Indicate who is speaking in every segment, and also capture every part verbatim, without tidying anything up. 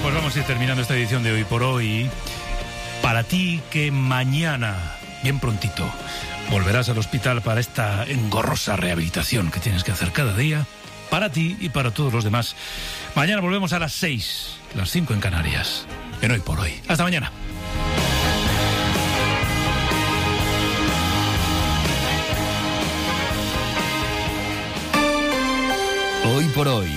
Speaker 1: pues vamos a ir terminando esta edición de Hoy por Hoy. Para ti que mañana, bien prontito, volverás al hospital para esta engorrosa rehabilitación que tienes que hacer cada día, para ti y para todos los demás. Mañana volvemos a las seis, las cinco en Canarias, en Hoy por Hoy. Hasta mañana.
Speaker 2: Hoy por Hoy.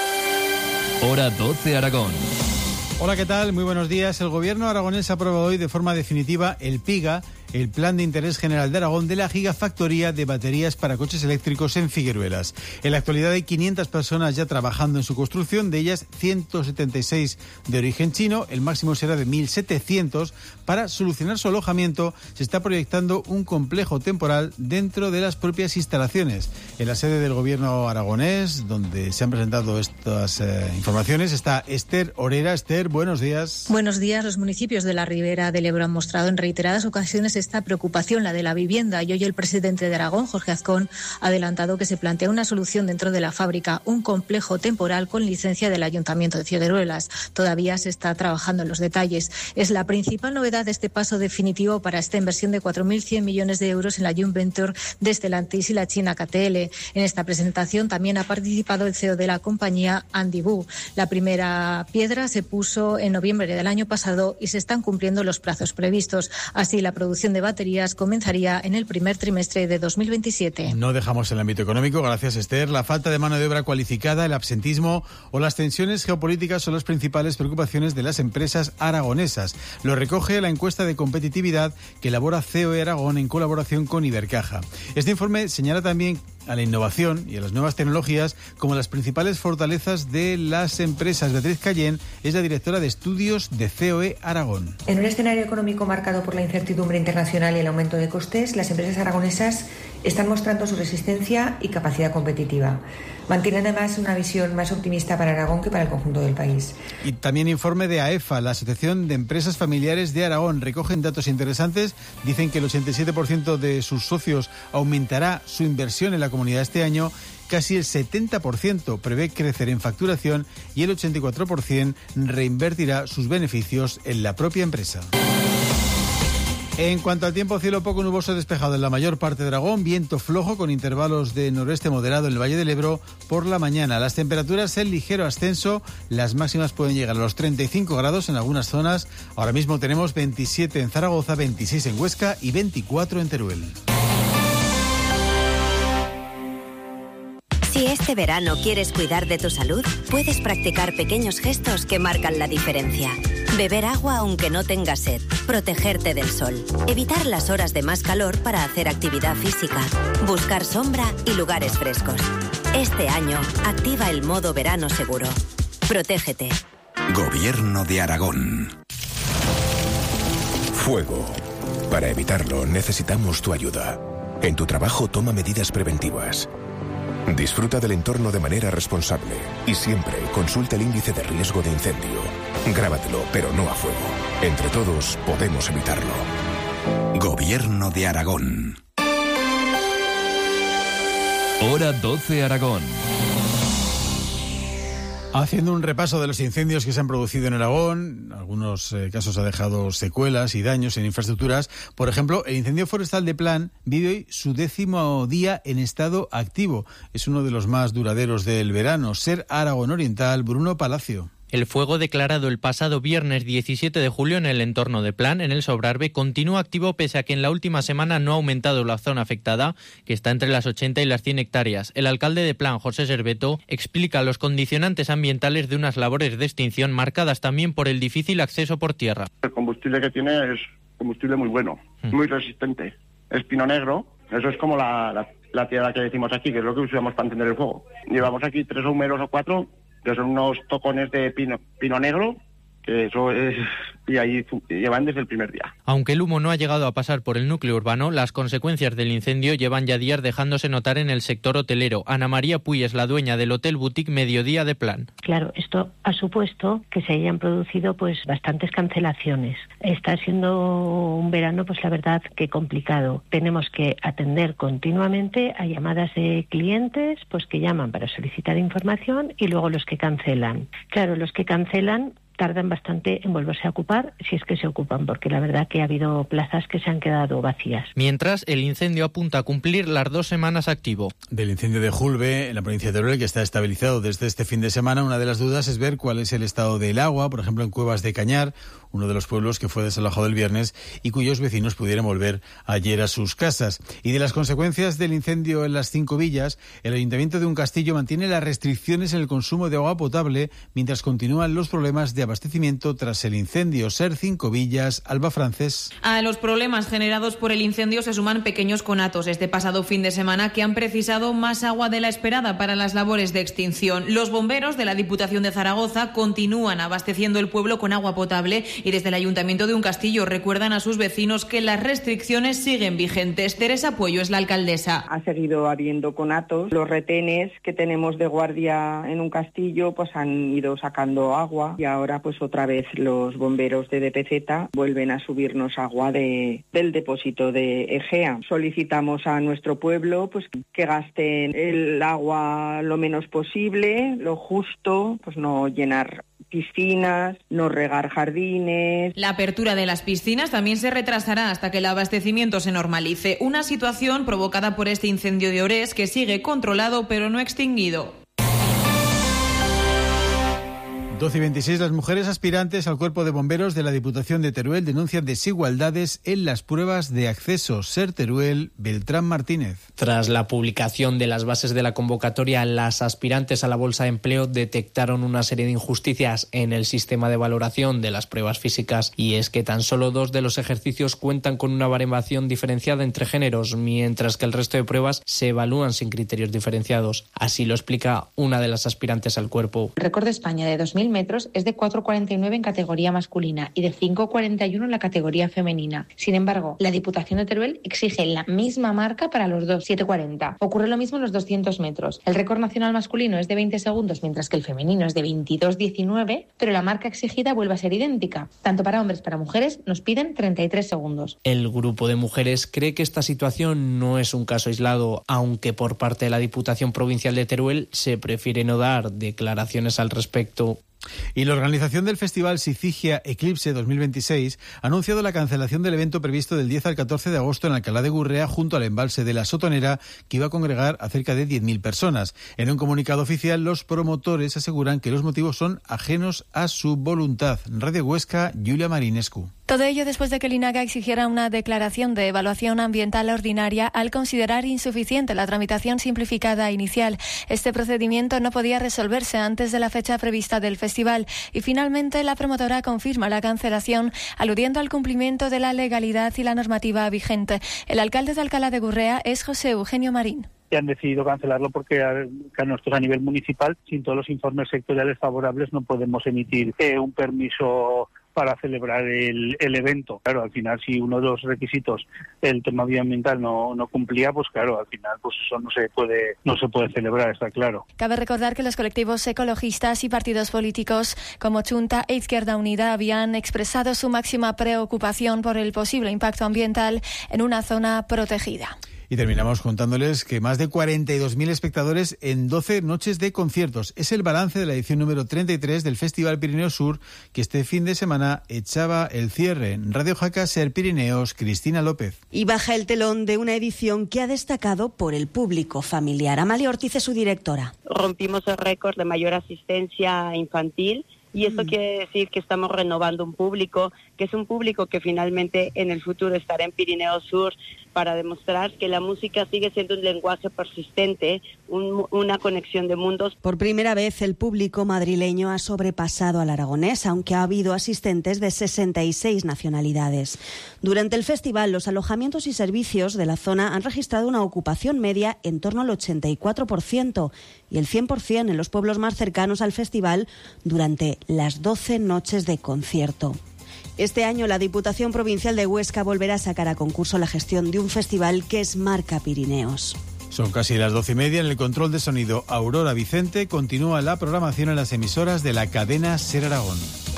Speaker 2: Hora doce Aragón.
Speaker 3: Hola, ¿qué tal? Muy buenos días. El gobierno aragonés ha aprobado hoy de forma definitiva el PIGA, el Plan de Interés General de Aragón, de la gigafactoría de baterías para coches eléctricos en Figueruelas. En la actualidad hay quinientas personas ya trabajando en su construcción, de ellas ciento setenta y seis de origen chino, el máximo será de mil setecientos. Para solucionar su alojamiento se está proyectando un complejo temporal dentro de las propias instalaciones. En la sede del gobierno aragonés, donde se han presentado estas eh, informaciones, está Esther Orera. Esther, buenos días.
Speaker 4: Buenos días. Los municipios de la Ribera del Ebro han mostrado en reiteradas ocasiones esta preocupación, la de la vivienda, y hoy el presidente de Aragón, Jorge Azcón, ha adelantado que se plantea una solución dentro de la fábrica, un complejo temporal con licencia del Ayuntamiento de Figueruelas. Todavía se está trabajando en los detalles. Es la principal novedad de este paso definitivo para esta inversión de cuatro mil cien millones de euros en la joint venture de Stellantis y la China K T L. En esta presentación también ha participado el C E O de la compañía, Andy Wu. La primera piedra se puso en noviembre del año pasado y se están cumpliendo los plazos previstos. Así, la producción de baterías comenzaría en el primer trimestre de dos mil veintisiete.
Speaker 3: No dejamos el ámbito económico, gracias Esther. La falta de mano de obra cualificada, el absentismo o las tensiones geopolíticas son las principales preocupaciones de las empresas aragonesas. Lo recoge la encuesta de competitividad que elabora C O E Aragón en colaboración con Ibercaja. Este informe señala también a la innovación y a las nuevas tecnologías como las principales fortalezas de las empresas. Beatriz Cayén es la directora de estudios de C O E Aragón.
Speaker 5: En un escenario económico marcado por la incertidumbre internacional y el aumento de costes, las empresas aragonesas están mostrando su resistencia y capacidad competitiva. Mantienen además una visión más optimista para Aragón que para el conjunto del país.
Speaker 3: Y también informe de A E F A, la Asociación de Empresas Familiares de Aragón. Recogen datos interesantes. Dicen que el ochenta y siete por ciento de sus socios aumentará su inversión en la comunidad este año. Casi el setenta por ciento prevé crecer en facturación y el ochenta y cuatro por ciento reinvertirá sus beneficios en la propia empresa. En cuanto al tiempo, cielo poco nuboso despejado en la mayor parte de Aragón, viento flojo con intervalos de noroeste moderado en el Valle del Ebro por la mañana. Las temperaturas en ligero ascenso, las máximas pueden llegar a los treinta y cinco grados en algunas zonas. Ahora mismo tenemos veintisiete en Zaragoza, veintiséis en Huesca y veinticuatro en Teruel.
Speaker 6: Si este verano quieres cuidar de tu salud, puedes practicar pequeños gestos que marcan la diferencia. Beber agua aunque no tengas sed, protegerte del sol, evitar las horas de más calor para hacer actividad física, buscar sombra y lugares frescos. Este año, activa el modo verano seguro. Protégete.
Speaker 7: Gobierno de Aragón. Fuego. Para evitarlo, necesitamos tu ayuda. En tu trabajo, toma medidas preventivas. Disfruta del entorno de manera responsable y siempre consulta el índice de riesgo de incendio. Grábatelo, pero no a fuego. Entre todos podemos evitarlo. Gobierno de Aragón.
Speaker 2: Hora doce Aragón.
Speaker 3: Haciendo un repaso de los incendios que se han producido en Aragón, algunos eh, casos ha dejado secuelas y daños en infraestructuras. Por ejemplo, el incendio forestal de Plan vive hoy su décimo día en estado activo. Es uno de los más duraderos del verano. Ser Aragón Oriental, Bruno Palacio.
Speaker 8: El fuego declarado el pasado viernes diecisiete de julio en el entorno de Plan, en el Sobrarbe, continúa activo pese a que en la última semana no ha aumentado la zona afectada, que está entre las ochenta y las cien hectáreas. El alcalde de Plan, José Serveto, explica los condicionantes ambientales de unas labores de extinción marcadas también por el difícil acceso por tierra.
Speaker 9: El combustible que tiene es combustible muy bueno, mm. muy resistente. Es pino negro, eso es como la, la, la tierra que decimos aquí, que es lo que usamos para encender el fuego. Llevamos aquí tres húmeros o cuatro, que son unos tocones de pino, pino negro, que eso es, y ahí llevan desde el primer día.
Speaker 8: Aunque el humo no ha llegado a pasar por el núcleo urbano, las consecuencias del incendio llevan ya días dejándose notar en el sector hotelero. Ana María Puy es la dueña del Hotel Boutique Mediodía de Plan.
Speaker 10: Claro, esto ha supuesto que se hayan producido pues bastantes cancelaciones. Está siendo un verano, pues la verdad que complicado. Tenemos que atender continuamente a llamadas de clientes pues que llaman para solicitar información y luego los que cancelan. Claro, los que cancelan tardan bastante en volverse a ocupar, si es que se ocupan, porque la verdad que ha habido plazas que se han quedado vacías.
Speaker 8: Mientras, el incendio apunta a cumplir las dos semanas activo.
Speaker 3: Del incendio de Julbe, en la provincia de Teruel, que está estabilizado desde este fin de semana, una de las dudas es ver cuál es el estado del agua, por ejemplo, en Cuevas de Cañar, uno de los pueblos que fue desalojado el viernes y cuyos vecinos pudieron volver ayer a sus casas. Y de las consecuencias del incendio en las Cinco Villas, el Ayuntamiento de Uncastillo mantiene las restricciones en el consumo de agua potable mientras continúan los problemas de abastecimiento tras el incendio. Ser Cinco Villas, Alba Francés.
Speaker 11: A los problemas generados por el incendio se suman pequeños conatos este pasado fin de semana que han precisado más agua de la esperada para las labores de extinción. Los bomberos de la Diputación de Zaragoza continúan abasteciendo el pueblo con agua potable y desde el Ayuntamiento de Uncastillo recuerdan a sus vecinos que las restricciones siguen vigentes. Teresa Puello es la alcaldesa.
Speaker 12: Ha seguido habiendo conatos. Los retenes que tenemos de guardia en Uncastillo pues han ido sacando agua y ahora pues otra vez los bomberos de D P Z vuelven a subirnos agua de, del depósito de Egea. Solicitamos a nuestro pueblo pues que gasten el agua lo menos posible, lo justo, pues no llenar piscinas, no regar jardines.
Speaker 11: La apertura de las piscinas también se retrasará hasta que el abastecimiento se normalice. Una situación provocada por este incendio de Orés que sigue controlado pero no extinguido.
Speaker 3: doce y veintiséis, las mujeres aspirantes al cuerpo de bomberos de la Diputación de Teruel denuncian desigualdades en las pruebas de acceso. Ser Teruel, Beltrán Martínez.
Speaker 13: Tras la publicación de las bases de la convocatoria, las aspirantes a la bolsa de empleo detectaron una serie de injusticias en el sistema de valoración de las pruebas físicas, y es que tan solo dos de los ejercicios cuentan con una baremación diferenciada entre géneros, mientras que el resto de pruebas se evalúan sin criterios diferenciados. Así lo explica una de las aspirantes al cuerpo.
Speaker 14: El récord de España de dos mil metros es de cuatro cuarenta y nueve en categoría masculina y de cinco cuarenta y uno en la categoría femenina. Sin embargo, la Diputación de Teruel exige la misma marca para los dos, siete cuarenta. Ocurre lo mismo en los doscientos metros. El récord nacional masculino es de veinte segundos, mientras que el femenino es de veintidós diecinueve, pero la marca exigida vuelve a ser idéntica. Tanto para hombres como para mujeres nos piden treinta y tres segundos.
Speaker 13: El grupo de mujeres cree que esta situación no es un caso aislado, aunque por parte de la Diputación Provincial de Teruel se prefiere no dar declaraciones al respecto.
Speaker 3: Y la organización del Festival Sicigia Eclipse dos mil veintiséis ha anunciado la cancelación del evento previsto del diez al catorce de agosto en Alcalá de Gurrea junto al embalse de la Sotonera, que iba a congregar a cerca de diez mil personas. En un comunicado oficial, los promotores aseguran que los motivos son ajenos a su voluntad. Radio Huesca, Julia Marinescu.
Speaker 15: Todo ello después de que el INAGA exigiera una declaración de evaluación ambiental ordinaria al considerar insuficiente la tramitación simplificada inicial. Este procedimiento no podía resolverse antes de la fecha prevista del festival y finalmente la promotora confirma la cancelación aludiendo al cumplimiento de la legalidad y la normativa vigente. El alcalde de Alcalá de Gurrea es José Eugenio Marín.
Speaker 16: Y han decidido cancelarlo porque a, a nosotros a nivel municipal, sin todos los informes sectoriales favorables, no podemos emitir eh, un permiso para celebrar el, el evento. Claro, al final, si uno de los requisitos, el tema medioambiental, no, no cumplía, pues claro, al final pues eso no se puede no se puede celebrar, está claro.
Speaker 15: Cabe recordar que los colectivos ecologistas y partidos políticos como Chunta e Izquierda Unida habían expresado su máxima preocupación por el posible impacto ambiental en una zona protegida.
Speaker 3: Y terminamos contándoles que más de cuarenta y dos mil espectadores en doce noches de conciertos. Es el balance de la edición número treinta y tres del Festival Pirineo Sur, que este fin de semana echaba el cierre. Radio Jaca, Ser Pirineos, Cristina López.
Speaker 17: Y baja el telón de una edición que ha destacado por el público familiar. Amalia Ortiz es su directora.
Speaker 18: Rompimos el récord de mayor asistencia infantil. Y esto mm. quiere decir que estamos renovando un público, que es un público que finalmente en el futuro estará en Pirineo Sur para demostrar que la música sigue siendo un lenguaje persistente, un, una conexión de mundos.
Speaker 17: Por primera vez el público madrileño ha sobrepasado al aragonés, aunque ha habido asistentes de sesenta y seis nacionalidades. Durante el festival, los alojamientos y servicios de la zona han registrado una ocupación media en torno al ochenta y cuatro por ciento y el cien por ciento en los pueblos más cercanos al festival durante las doce noches de concierto. Este año la Diputación Provincial de Huesca volverá a sacar a concurso la gestión de un festival que es marca Pirineos.
Speaker 3: Son casi las doce y media. En el control de sonido, Aurora Vicente. Continúa la programación en las emisoras de la cadena Ser Aragón.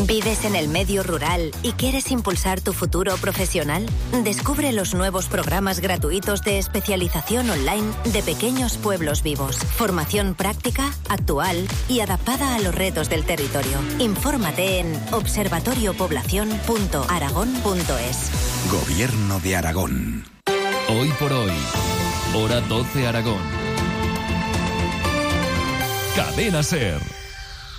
Speaker 6: ¿Vives en el medio rural y quieres impulsar tu futuro profesional? Descubre los nuevos programas gratuitos de especialización online de Pequeños Pueblos Vivos. Formación práctica, actual y adaptada a los retos del territorio. Infórmate en observatorio población punto aragón punto es.
Speaker 19: Gobierno de Aragón.
Speaker 2: Hoy por hoy, hora doce Aragón. Cadena SER.